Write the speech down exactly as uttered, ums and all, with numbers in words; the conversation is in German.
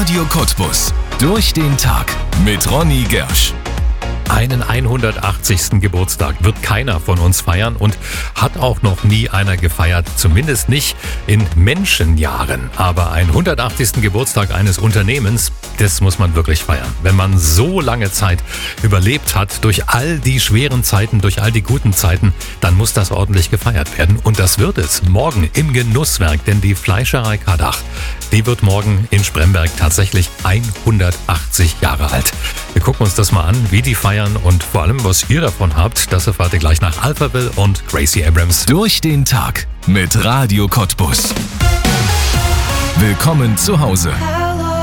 Radio Cottbus. Durch den Tag mit Ronny Gersch. Einen hundertachtzigsten Geburtstag wird keiner von uns feiern und hat auch noch nie einer gefeiert, zumindest nicht in Menschenjahren. Aber einen hundertachtzigsten Geburtstag eines Unternehmens, das muss man wirklich feiern. Wenn man so lange Zeit überlebt hat, durch all die schweren Zeiten, durch all die guten Zeiten, dann muss das ordentlich gefeiert werden. Und das wird es morgen im Genusswerk, denn die Fleischerei Kardach, die wird morgen in Spremberg tatsächlich hundertachtzig Jahre alt. Wir gucken uns das mal an, wie die feiern und vor allem, was ihr davon habt, das erfahrt ihr gleich nach Alphaville und Gracie Abrams. Durch den Tag mit Radio Cottbus. Willkommen zu Hause.